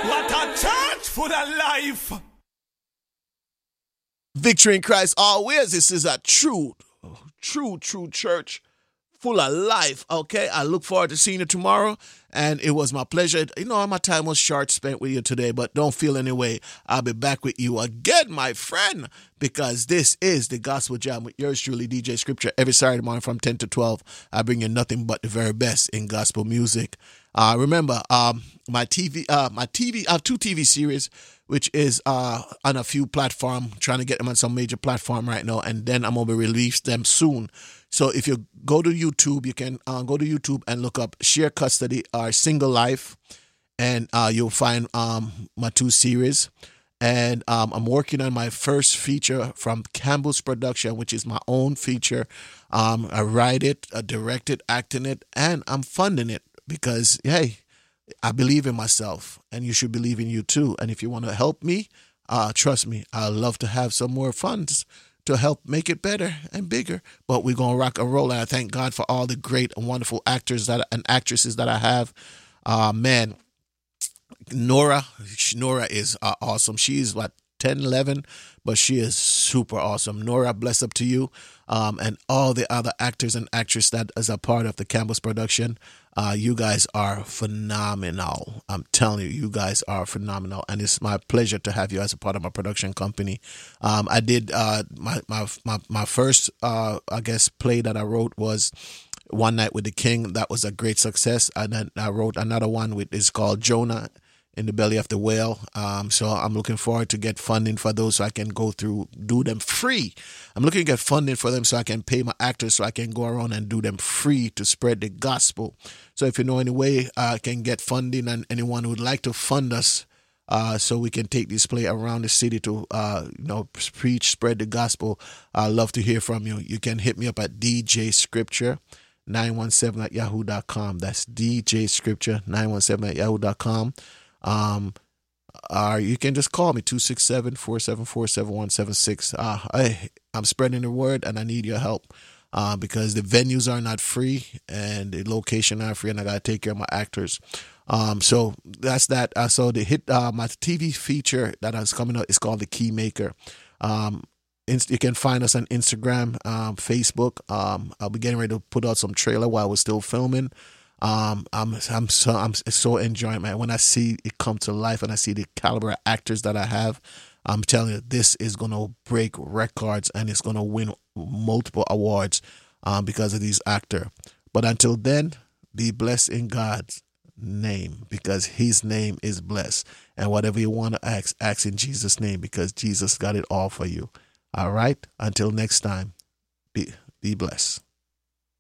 What a church full of life. Victory in Christ always. This is a true church full of life. Okay, I look forward to seeing you tomorrow, and it was my pleasure. You know, my time was short spent with you today, but don't feel any way. I'll be back with you again, my friend, because this is the Gospel Jam with yours truly, DJ Scripture. Every Saturday morning from 10 to 12, I bring you nothing but the very best in gospel music. Remember, my TV, I have two TV series, which is on a few platforms, trying to get them on some major platform right now, and then I'm going to release them soon. So if you go to YouTube, you can go to YouTube and look up Share Custody or Single Life, and you'll find my two series. And I'm working on my first feature from Campbell's Production, which is my own feature. I write it, I direct it, acting it, and I'm funding it because, hey, I believe in myself, and you should believe in you too. And if you want to help me, trust me, I'd love to have some more funds to help make it better and bigger. But we're going to rock and roll. And I thank God for all the great and wonderful actors and actresses that I have. Man, Nora is awesome. She's what, 10, 11, but she is super awesome. Nora, bless up to you. And all the other actors and actresses that is a part of the Campbell's Production. You guys are phenomenal. I'm telling you, you guys are phenomenal. And it's my pleasure to have you as a part of my production company. I did my first, I guess, play that I wrote was One Night with the King. That was a great success. And then I wrote another one it's called Jonah in the Belly of the Whale. So I'm looking forward to get funding for those so I can do them free. I'm looking to get funding for them so I can pay my actors so I can go around and do them free to spread the gospel. So if you know any way I can get funding, and anyone who would like to fund us so we can take this play around the city to preach, spread the gospel, I'd love to hear from you. You can hit me up at djscripture917@yahoo.com. That's djscripture917@yahoo.com. Or you can just call me 267-474-7176. I'm spreading the word, and I need your help because the venues are not free and the location are free, and I gotta take care of my actors. So that's that. So the hit my TV feature that is coming up is called The Keymaker. You can find us on Instagram, Facebook. I'll be getting ready to put out some trailer while we're still filming. I'm so enjoying, man. When I see it come to life and I see the caliber of actors that I have, I'm telling you, this is gonna break records and it's gonna win multiple awards because of these actors. But until then, be blessed in God's name, because His name is blessed. And whatever you want to ask in Jesus' name, because Jesus got it all for you. All right. Until next time, be blessed.